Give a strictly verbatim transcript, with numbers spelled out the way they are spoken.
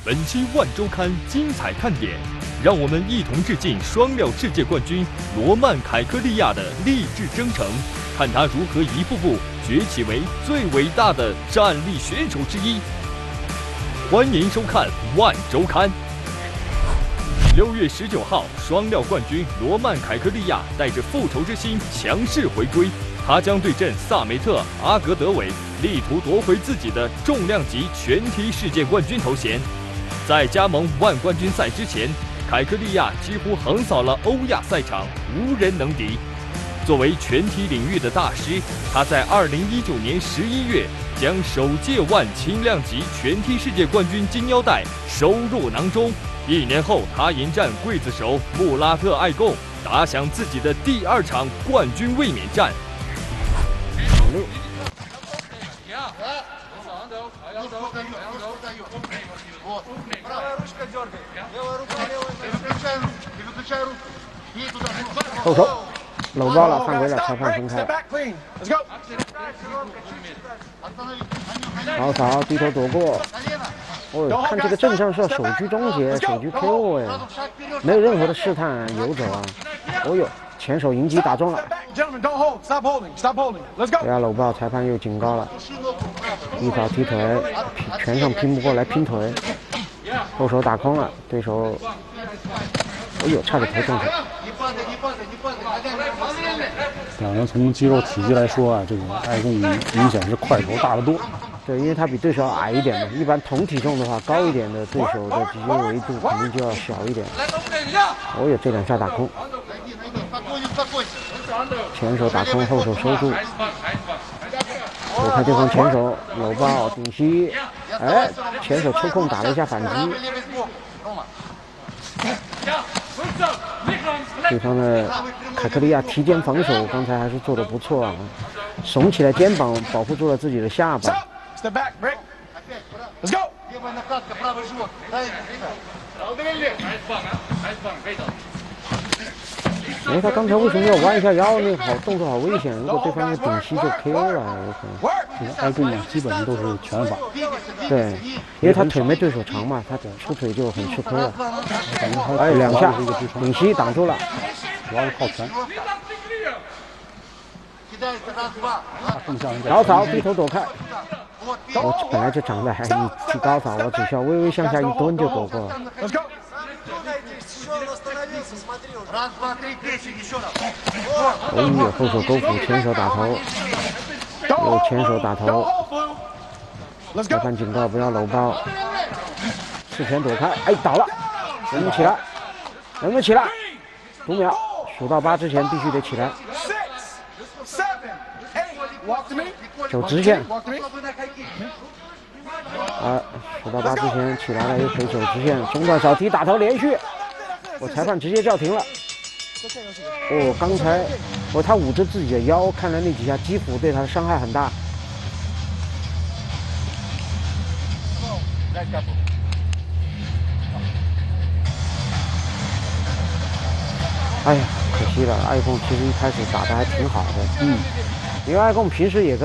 本期《万周刊》精彩看点，让我们一同致敬双料世界冠军罗曼·凯科利亚的励志征程，看他如何一步步崛起为最伟大的站立选手之一。欢迎收看《万周刊》。六月十九号，双料冠军罗曼·凯科利亚带着复仇之心强势回归，他将对阵萨梅特·阿格德韦，力图夺回自己的重量级拳踢世界冠军头衔。在加盟万冠军赛之前，凯科利亚几乎横扫了欧亚赛场，无人能敌。作为拳踢领域的大师，他在二零一九年十一月将首届万轻量级拳踢世界冠军金腰带收入囊中。一年后，他迎战刽子手穆拉特·艾贡，打响自己的第二场冠军卫冕战。 后手搂包了，犯规了，裁判分开。好扫，低头躲过。哦，看这个阵上是要手居终结，手居 K O 哎，没有任何的试探游走啊。哦呦，前手迎击打中了。不要搂抱，裁判又警告了。一扫踢腿，拳上拼不过来拼腿，后手打空了，对手。哎呦，差点头中他。 两人从肌肉体积来说啊，这个艾贡明显是块头大得多。 对，因为他比对手矮一点嘛，一般同体重的话，高一点的对手的肌肉维度肯定就要小一点。哦哟，这两下打空，前手打空，后手收住。我看对方前手搂抱顶膝，哎，前手抽空打了一下反击。对方的凯科利亚提肩防守，刚才还是做得不错啊，耸起来肩膀保护住了自己的下巴。哎，他刚才为什么要弯一下腰？那个好动作好危险，如果对方那顶膝就 K O 了，有可能。 这个艾贡呢，基本上都是拳法。 对，因为他腿没对手长嘛，他出腿就很吃亏了。哎，两下顶膝挡住了， 主要是靠拳。 高扫低头躲开。我本来就长得还一提高扫，我只需要微微向下一蹲就躲过了。哦呦，后手勾斧，前手打头，又前手打头。裁判警告不要搂抱，刺拳躲开，哎倒了，能不能起来？能不能起来？五秒，数到八之前必须得起来。走直线。啊，数到八之前起来了，又可以走直线，中段小踢打头连续。我裁判直接叫停了。哦，刚才哦他捂着自己的腰，看来那几下击斧对他的伤害很大。哎呀，可惜了，艾贡其实一开始打得还挺好的，嗯，因为艾贡平时也跟